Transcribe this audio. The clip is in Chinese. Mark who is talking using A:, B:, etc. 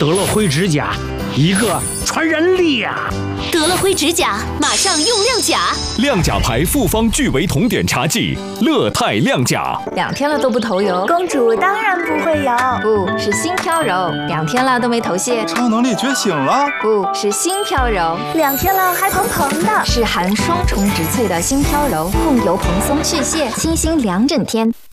A: 得了灰指甲，一个传染力呀！
B: 得了灰指甲，马上用亮甲。
C: 亮甲牌复方聚维酮碘茶剂，乐泰亮甲。
D: 2天了都不头油，
E: 公主当然不会有，
D: 不是心飘柔。2天了都没头屑，
F: 超能力觉醒了，
D: 不是心飘柔。
E: 2天了还蓬蓬的，
D: 是含双重植萃的心飘柔，控油蓬松去屑，清新2整天。